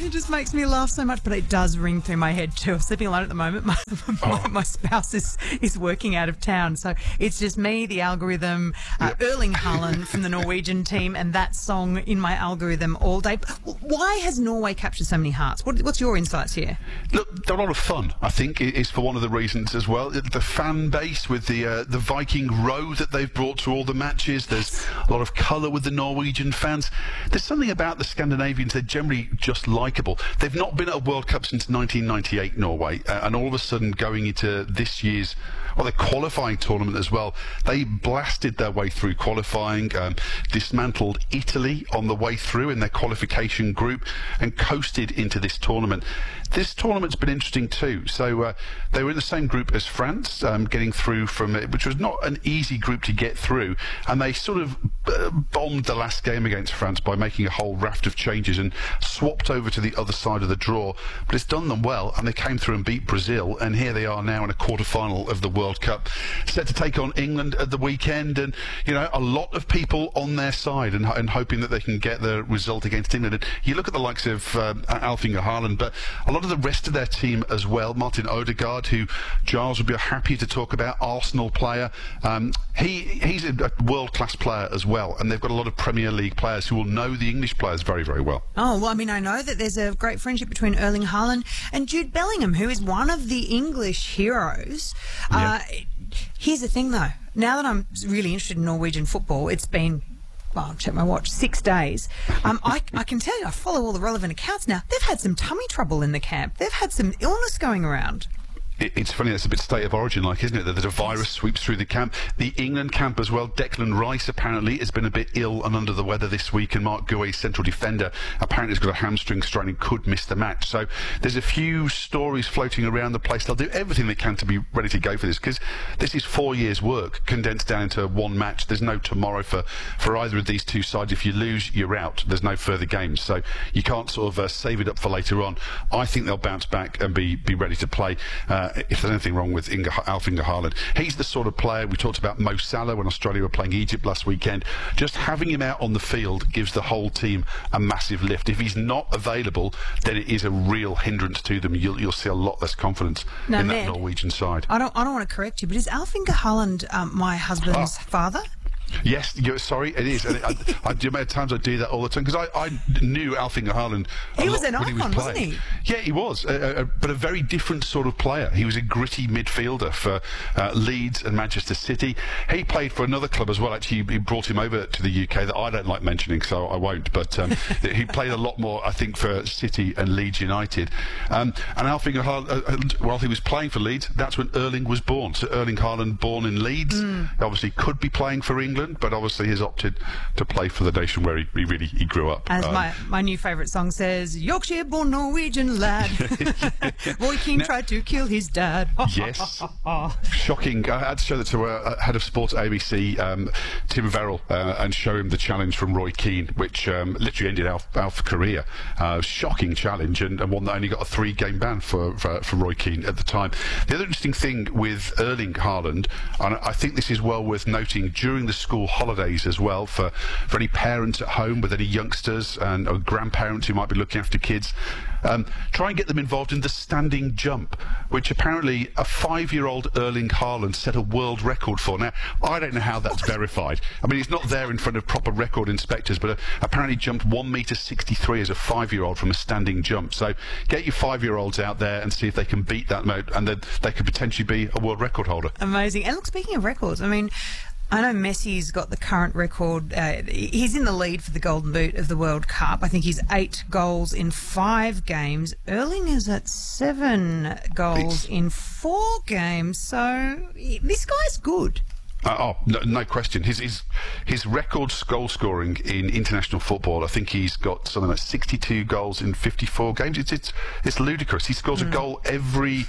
It just makes me laugh so much, but it does ring through my head too. I'm sleeping alone at the moment. My spouse is working out of town, so it's just me, the algorithm, Erling Haaland from the Norwegian team, and that song in my algorithm all day. Why has Norway captured so many hearts? What's your insights here? Look, they're a lot of fun, I think, is for one of the reasons as well. The fan base with the Viking row that they've brought to all the matches. There's a lot of colour with the Norwegian fans. There's something about the Scandinavians, they're generally just likeable. They've not been at a World Cup since 1998, Norway, and all of a sudden going into this year's, their qualifying tournament as well, they blasted their way through qualifying, dismantled Italy on the way through in their qualification group, and coasted into this tournament. This tournament's been interesting too. So they were in the same group as France, getting through from it, which was not an easy group to get through, and they sort of bombed the last game against France by making a whole raft of changes and swapped over to the other side of the draw. But it's done them well, and they came through and beat Brazil, and here they are now in a quarter-final of the World Cup, set to take on England at the weekend, and a lot of people on their side and hoping that they can get the result against England. And you look at the likes of Alf-Inge Haaland, but a lot of the rest of their team as well. Martin Odegaard, who Giles would be happy to talk about, Arsenal player. He's a world-class player as well, and they've got a lot of Premier League players who will know the English players very, very well. Oh, well, I mean, I know that there's a great friendship between Erling Haaland and Jude Bellingham, who is one of the English heroes. Yeah. Here's the thing, though. Now that I'm really interested in Norwegian football, it's been, I'll check my watch, 6 days. I can tell you, I follow all the relevant accounts now. They've had some tummy trouble in the camp. They've had some illness going around. It's funny, that's a bit state of origin like, isn't it? That a virus sweeps through the camp. The England camp as well. Declan Rice apparently has been a bit ill and under the weather this week, and Mark Guehi, central defender, apparently has got a hamstring strain and could miss the match. So there's a few stories floating around the place. They'll do everything they can to be ready to go for this, because this is 4 years' work condensed down into one match. There's no tomorrow for either of these two sides. If you lose, you're out. There's no further games. So you can't sort of save it up for later on. I think they'll bounce back and be ready to play. If there's anything wrong with Alf-Inge Haaland, he's the sort of player. We talked about Mo Salah when Australia were playing Egypt last weekend. Just having him out on the field gives the whole team a massive lift. If he's not available, then it is a real hindrance to them. You'll see a lot less confidence in that Norwegian side. I don't want to correct you, but is Alf-Inge Haaland my husband's father? Yes, sorry, it is. And I do many times I do that all the time, because I knew Alf-Inge Haaland. He was an icon, wasn't he? Yeah, he was, but a very different sort of player. He was a gritty midfielder for Leeds and Manchester City. He played for another club as well. Actually, he brought him over to the UK that I don't like mentioning, so I won't. But he played a lot more, I think, for City and Leeds United. And Alf-Inge Haaland, while he was playing for Leeds, that's when Erling was born. So Erling Haaland, born in Leeds, obviously could be playing for England, but obviously has opted to play for the nation where he grew up. As my new favourite song says, Yorkshire-born Norwegian lad. Roy Keane tried to kill his dad. Yes. Shocking. I had to show that to head of sports at ABC, Tim Verrill, and show him the challenge from Roy Keane, which literally ended Alf's career. Shocking challenge, and one that only got a 3-game ban for Roy Keane at the time. The other interesting thing with Erling Haaland, and I think this is well worth noting, during the school holidays as well, for any parents at home with any youngsters or grandparents who might be looking after kids, try and get them involved in the standing jump, which apparently a 5-year-old Erling Haaland set a world record for. Now, I don't know how that's verified. I mean, he's not there in front of proper record inspectors, but apparently jumped 1.63 meters as a 5-year-old from a standing jump. So get your 5-year-olds out there and see if they can beat that mode, and then they could potentially be a world record holder. Amazing. And look, speaking of records, I mean, I know Messi's got the current record. He's in the lead for the Golden Boot of the World Cup. I think he's 8 goals in 5 games. Erling is at 7 goals in 4 games. So this guy's good. No question. His record goal scoring in international football, I think he's got something like 62 goals in 54 games. It's ludicrous. He scores a goal every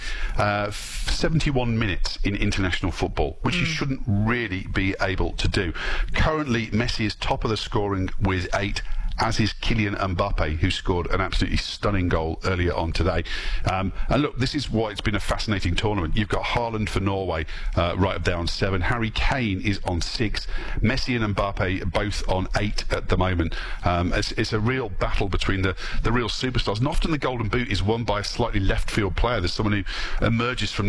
71 minutes in international football, which he shouldn't really be able to do. Currently, Messi is top of the scoring with 8. as is Kylian Mbappe, who scored an absolutely stunning goal earlier on today. And look, this is why it's been a fascinating tournament. You've got Haaland for Norway right up there on 7. Harry Kane is on 6. Messi and Mbappe both on 8 at the moment. It's a real battle between the real superstars. And often the Golden Boot is won by a slightly left field player. There's someone who emerges from